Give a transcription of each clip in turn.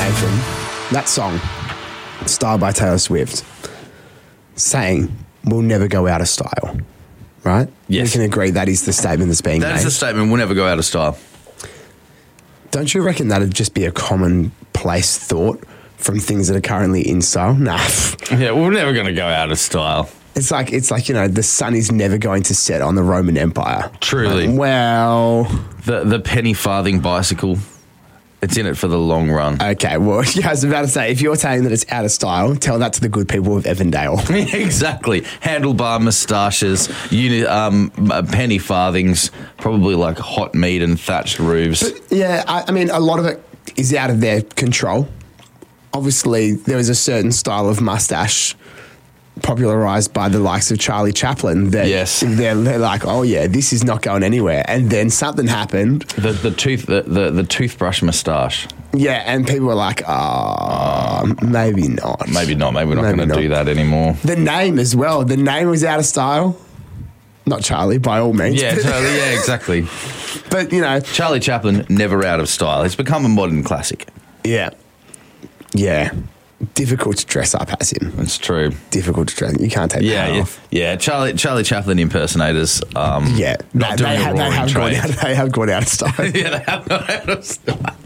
Nathan, that song, Style by Taylor Swift, saying we'll never go out of style, right? Yes. We can agree that is the statement that's being made. That is the statement. We'll never go out of style. Don't you reckon that'd just be a commonplace thought from things that are currently in style? Nah. Yeah, we're never going to go out of style. It's like, the sun is never going to set on the Roman Empire. Truly. Well, The penny farthing bicycle, it's in it for the long run. okay, well, I was about to say, if you're saying that it's out of style, tell that to the good people of Evandale. Exactly. Handlebar moustaches, penny farthings, probably like hot meat and thatched roofs. Yeah, I mean, a lot of it is out of their control. Obviously, there was a certain style of mustache popularised by the likes of Charlie Chaplin that Yes. they're like, oh yeah, this is not going anywhere. And then something happened. The toothbrush moustache. Yeah, and people were like, maybe not. Maybe not. Maybe we're not Maybe going to not. do that anymore. The name as well. The name was out of style. Not Charlie, by all means. Yeah, totally. Yeah, exactly. But, Charlie Chaplin, never out of style. It's become a modern classic. yeah. Yeah. Difficult to dress up as him. It's true. Difficult to dress. You can't take that off. Yeah. Charlie Chaplin impersonators. Yeah. Not doing a roaring trade. They have gone out of style. Yeah, they have gone out of style.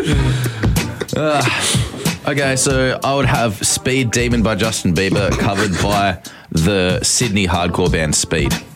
Okay, so I would have Speed Demon by Justin Bieber covered by the Sydney hardcore band Speed.